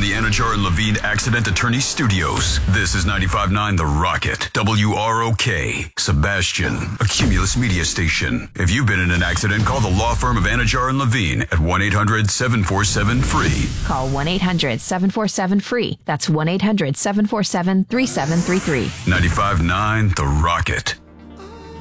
the Anajar and Levine Accident Attorney Studios. This is 95.9 The Rocket. WROK. Sebastian. A Cumulus media station. If you've been in an accident, call the law firm of Anajar and Levine at 1-800-747-FREE. Call 1-800-747-FREE. That's 1-800-747-3733. 95.9 The Rocket.